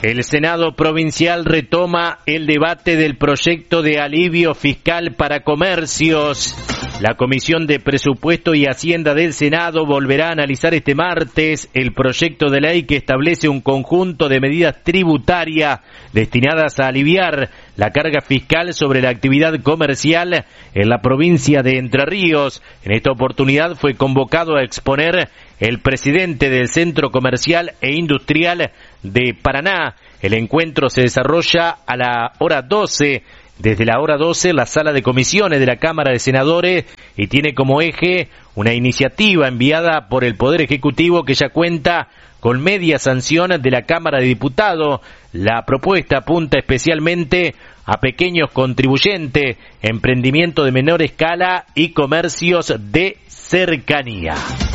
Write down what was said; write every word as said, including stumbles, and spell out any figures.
El Senado Provincial retoma el debate del proyecto de alivio fiscal para comercios. La Comisión de Presupuesto y Hacienda del Senado volverá a analizar este martes el proyecto de ley que establece un conjunto de medidas tributarias destinadas a aliviar la carga fiscal sobre la actividad comercial en la provincia de Entre Ríos. En esta oportunidad fue convocado a exponer el presidente del Centro Comercial e Industrial de Paraná. El encuentro se desarrolla a la hora doce, desde la hora doce en la sala de comisiones de la Cámara de Senadores, y tiene como eje una iniciativa enviada por el Poder Ejecutivo que ya cuenta con media sanción de la Cámara de Diputados. La propuesta apunta especialmente a pequeños contribuyentes, emprendimiento de menor escala y comercios de cercanía.